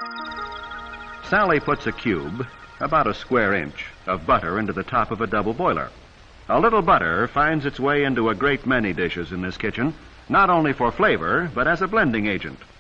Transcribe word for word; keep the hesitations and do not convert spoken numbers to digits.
Sally puts a cube, about a square inch, of butter into the top of a double boiler. A little butter finds its way into a great many dishes in this kitchen, not only for flavor, but as a blending agent.